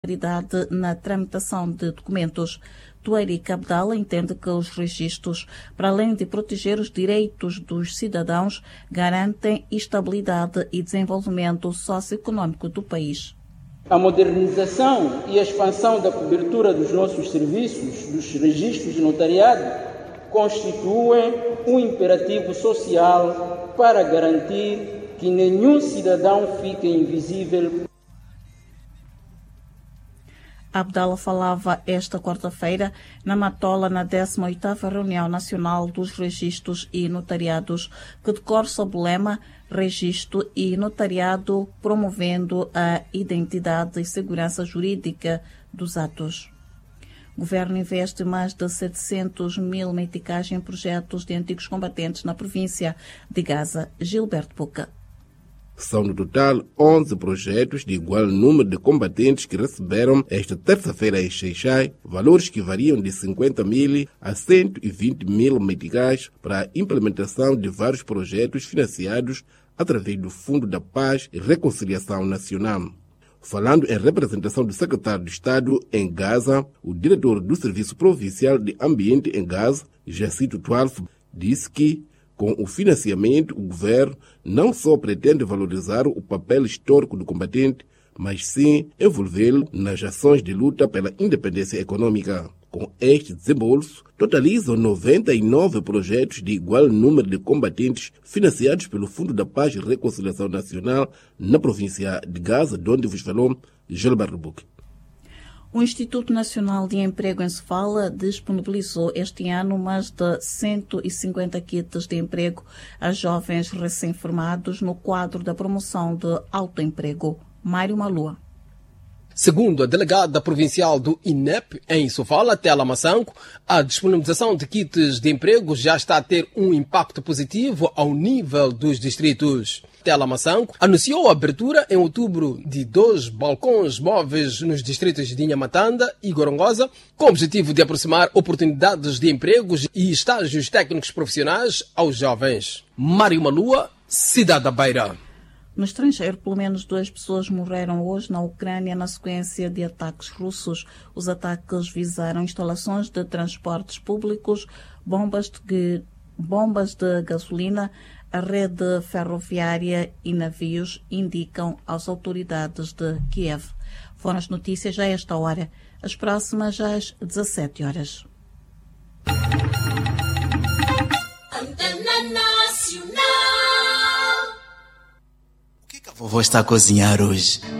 na tramitação de documentos. Tuarique Abdallah entende que os registros, para além de proteger os direitos dos cidadãos, garantem estabilidade e desenvolvimento socioeconômico do país. A modernização e a expansão da cobertura dos nossos serviços, dos registros de notariado, constituem um imperativo social para garantir que nenhum cidadão fique invisível. Abdallah falava esta quarta-feira na Matola, na 18ª Reunião Nacional dos Registros e Notariados, que decorre sob o lema Registro e Notariado, promovendo a identidade e segurança jurídica dos atos. O governo investe mais de 700 mil meticais em projetos de antigos combatentes na província de Gaza. Gilberto Boca. São no total 11 projetos de igual número de combatentes que receberam esta terça-feira em Xai-Xai valores que variam de 50 mil a 120 mil meticais para a implementação de vários projetos financiados através do Fundo da Paz e Reconciliação Nacional. Falando em representação do secretário de Estado em Gaza, o diretor do Serviço Provincial de Ambiente em Gaza, Jacinto Tualfo, disse que com o financiamento, o governo não só pretende valorizar o papel histórico do combatente, mas sim envolvê-lo nas ações de luta pela independência econômica. Com este desembolso, totalizam 99 projetos de igual número de combatentes financiados pelo Fundo da Paz e Reconciliação Nacional na província de Gaza, de onde vos falou Gilberto Boca. O Instituto Nacional de Emprego em Sofala disponibilizou este ano mais de 150 kits de emprego a jovens recém-formados no quadro da promoção de autoemprego. Mário Malua. Segundo a delegada provincial do INEP em Sofala, Tela Massanco, a disponibilização de kits de emprego já está a ter um impacto positivo ao nível dos distritos. Tela Massanco anunciou a abertura em outubro de 2 balcões móveis nos distritos de Inhamatanda e Gorongosa, com o objetivo de aproximar oportunidades de empregos e estágios técnicos profissionais aos jovens. Mário Malua, Cidade da Beira. No estrangeiro, pelo menos 2 pessoas morreram hoje na Ucrânia na sequência de ataques russos. Os ataques visaram instalações de transportes públicos, bombas de gasolina, a rede ferroviária e navios, indicam as autoridades de Kiev. Foram as notícias já a esta hora. As próximas às 17 horas. Antena Nacional. O que a vovó está a cozinhar hoje?